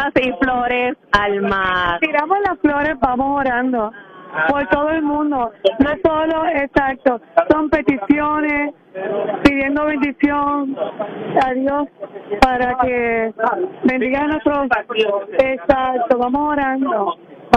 y flores al mar. Tiramos las flores, vamos orando por todo el mundo, no solo, exacto, son peticiones, pidiendo bendición a Dios para que bendiga a nosotros, exacto, vamos orando.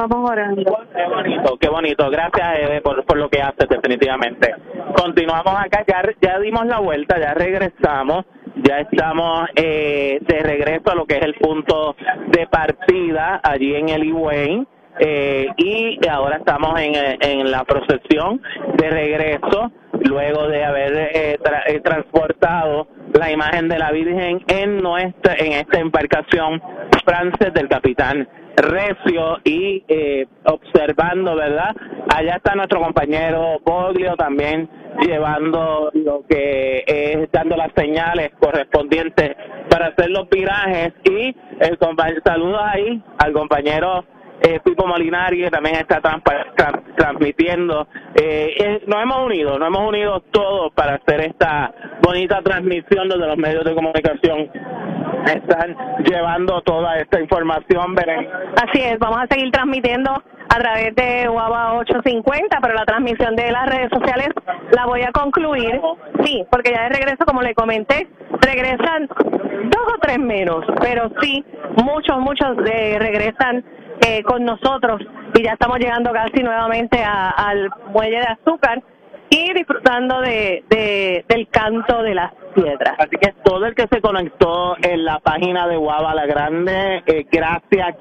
Qué bonito, gracias Eve por lo que haces definitivamente. Continuamos acá, ya dimos la vuelta, ya regresamos, ya estamos de regreso a lo que es el punto de partida allí en el Higüey. Y ahora estamos en la procesión de regreso luego de haber transportado la imagen de la Virgen en esta embarcación Frances del capitán Recio y observando, ¿verdad? Allá está nuestro compañero Boglio también llevando lo que es dando las señales correspondientes para hacer los virajes y saludos ahí al compañero Pipo Molinari, que también está transmitiendo. Nos hemos unido todos para hacer esta bonita transmisión donde los medios de comunicación están llevando toda esta información, Beren. Así es, vamos a seguir transmitiendo a través de Guava 850, pero la transmisión de las redes sociales la voy a concluir, sí, porque ya de regreso, como le comenté, regresan 2 o 3 menos, pero sí, muchos regresan con nosotros y ya estamos llegando casi nuevamente al muelle de Azúcar y disfrutando del canto de las piedras. Así que todo el que se conectó en la página de Guava la Grande, gracias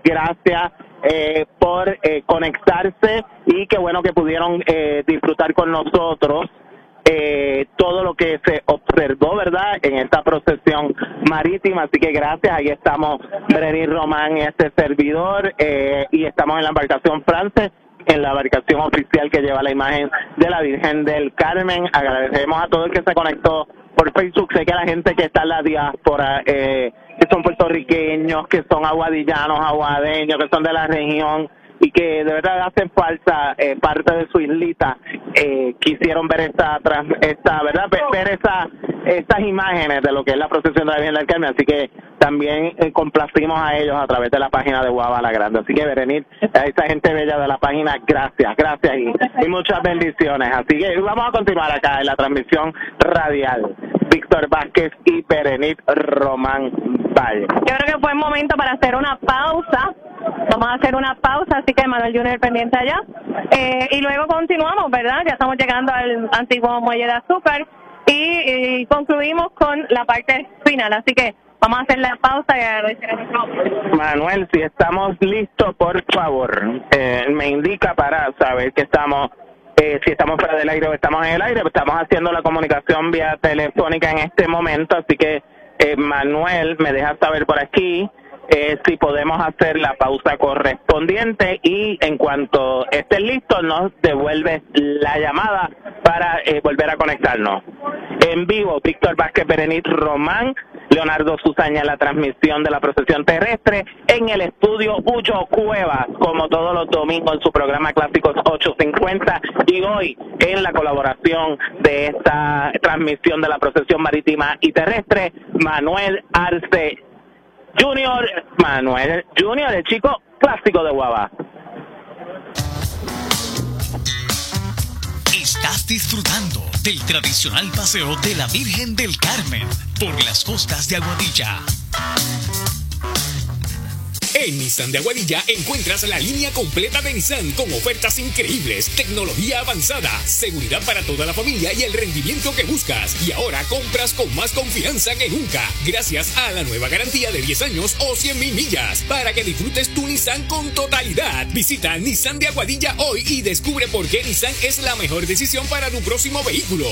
por conectarse y qué bueno que pudieron disfrutar con nosotros todo lo que se observó, ¿verdad?, en esta procesión marítima. Así que gracias, ahí estamos Berenice Román y este servidor, y estamos en la embarcación Frances, en la embarcación oficial que lleva la imagen de la Virgen del Carmen. Agradecemos a todo el que se conectó por Facebook. Sé que la gente que está en la diáspora, que son puertorriqueños, que son aguadillanos, aguadeños, que son de la región y que de verdad hacen falta parte de su islita, quisieron ver esta verdad, ver estas imágenes de lo que es la procesión de la Virgen del Carmen. Así que también complacimos a ellos a través de la página de Guava la Grande. Así que Berenice, a esa gente bella de la página, gracias y muchas bendiciones. Así que vamos a continuar acá en la transmisión radial. Víctor Vázquez y Berenice Román Valle. Yo creo que fue el momento para hacer una pausa. Vamos a hacer una pausa, así que Manuel Junior pendiente allá. Y luego continuamos, ¿verdad? Ya estamos llegando al antiguo muelle de Azúcar y concluimos con la parte final. Así que vamos a hacer la pausa y agradecer a nuestro... Manuel, si estamos listos, por favor, me indica para saber que estamos... si estamos fuera del aire o estamos en el aire. Estamos haciendo la comunicación vía telefónica en este momento, así que Manuel me deja saber por aquí si podemos hacer la pausa correspondiente y en cuanto estés listo nos devuelves la llamada para volver a conectarnos. En vivo, Víctor Vázquez, Berenice Román, Leonardo Susaña en la transmisión de la procesión terrestre en el estudio Huyo Cuevas, como todos los domingos en su programa Clásicos 850, y hoy en la colaboración de esta transmisión de la procesión marítima y terrestre, Manuel Arce Junior, el chico clásico de Guava. Estás disfrutando del tradicional paseo de la Virgen del Carmen por las costas de Aguadilla. En Nissan de Aguadilla encuentras la línea completa de Nissan con ofertas increíbles, tecnología avanzada, seguridad para toda la familia y el rendimiento que buscas. Y ahora compras con más confianza que nunca, gracias a la nueva garantía de 10 años o 100,000 millas, para que disfrutes tu Nissan con totalidad. Visita Nissan de Aguadilla hoy y descubre por qué Nissan es la mejor decisión para tu próximo vehículo.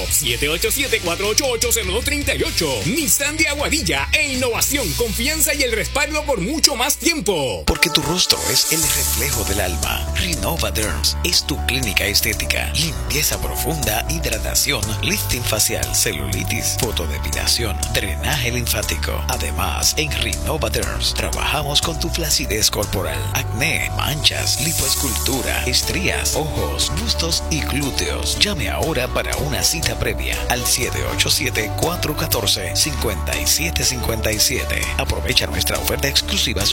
787-488-0238. Nissan de Aguadilla, innovación, confianza y el respaldo por mucho más tiempo. Porque tu rostro es el reflejo del alma. Renova Derms es tu clínica estética. Limpieza profunda, hidratación, lifting facial, celulitis, fotodepilación, drenaje linfático. Además, en Renova Derms trabajamos con tu flacidez corporal, acné, manchas, lipoescultura, estrías, ojos, bustos y glúteos. Llame ahora para una cita previa al 787-414-5757. Aprovecha nuestra oferta exclusiva